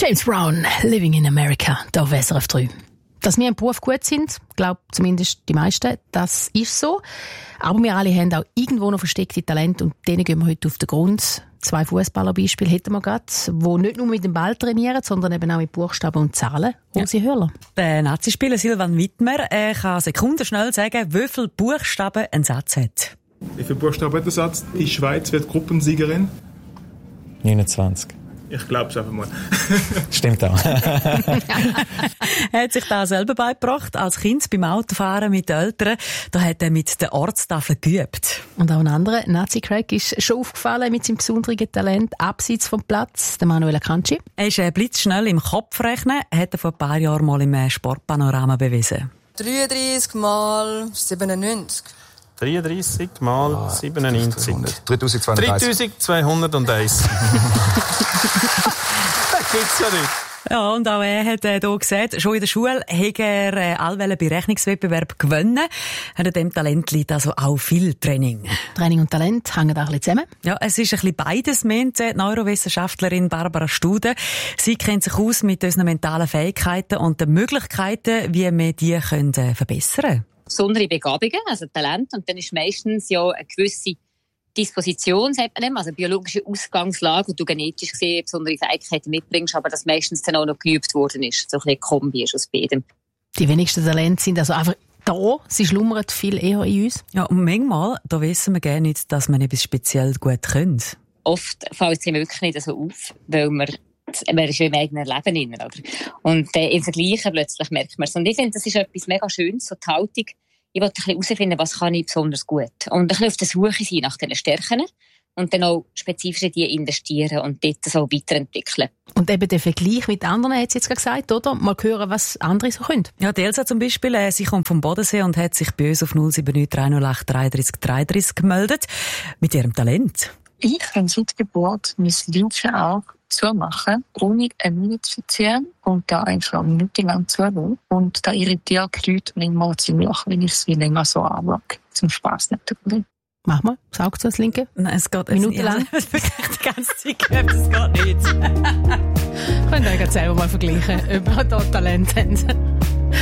James Brown, Living in America, da auf SRF 3. Dass wir im Beruf gut sind, glaubt zumindest die meisten, das ist so. Aber wir alle haben auch irgendwo noch versteckte Talente und denen gehen wir heute auf den Grund. 2 Fußballerbeispiele hätten wir gerade, die nicht nur mit dem Ball trainieren, sondern eben auch mit Buchstaben und Zahlen. Rosi Hörler. Der Nazi-Spieler Silvan Wittmer kann sekundenschnell sagen, wie viele Buchstaben ein Satz hat. Wie viele Buchstaben hat der Satz? Die Schweiz wird Gruppensiegerin? 29. Ich glaube es einfach mal. Stimmt auch. Er hat sich da selber beigebracht, als Kind beim Autofahren mit den Eltern. Da hat er mit der Ortstafel geübt. Und auch ein anderer Nazi-Crack ist schon aufgefallen mit seinem besonderen Talent abseits vom Platz, der Manuel Akanji. Er ist blitzschnell im Kopfrechnen, hat er vor ein paar Jahren mal im Sportpanorama bewiesen. 33 mal 97. 33 mal 97. 3201. Das gibt's ja nicht. Ja, und auch er hat hier gesagt, schon in der Schule hat er allwelchen Berechnungswettbewerb gewonnen. An dem Talent liegt also auch viel Training. Training und Talent hängen auch ein bisschen zusammen. Ja, es ist ein bisschen beides, meint die Neurowissenschaftlerin Barbara Stude. Sie kennt sich aus mit unseren mentalen Fähigkeiten und den Möglichkeiten, wie wir die verbessern können. Besondere Begabungen, also Talent, und dann ist meistens ja eine gewisse Disposition, sagt man, also biologische Ausgangslage, und du genetisch gesehen besondere Fähigkeiten mitbringst, aber das meistens dann auch noch geübt worden ist. So ein bisschen Kombi ist aus beidem. Die wenigsten Talente sind also einfach da, sie schlummern viel eher in uns. Ja, und manchmal, da wissen wir gerne nicht, dass man etwas speziell gut können. Oft fällt es ihm wirklich nicht so auf, weil man ist ja im eigenen Leben drin, oder? Und im Vergleichen plötzlich merkt man es. Und ich finde, das ist etwas mega Schönes, so die Haltung. Ich wollte ein bisschen herausfinden, was kann ich besonders gut. Und ein bisschen auf der Suche sein nach diesen Stärken und dann auch spezifisch in die investieren und dort so weiterentwickeln. Und eben der Vergleich mit anderen, hat sie jetzt gesagt, oder? Mal hören, was andere so können. Ja, die Elsa zum Beispiel, sie kommt vom Bodensee und hat sich bei uns auf 079 308 33 33 gemeldet mit ihrem Talent. Ich kann seit Geburt mein linkes Auge zumachen, ohne eine Miene zu verziehen und da einfach minutenlang zuhören. Und da irritiert die Leute manchmal ziemlich, wenn ich es länger so anschaue. Zum Spass natürlich. Mach mal, saug zu das Linke. Nein, es geht minutenlang. Ja, wirklich die ganze Zeit gehört, das geht nicht. Könnt ihr euch selber mal vergleichen, ob ihr da Talent habt.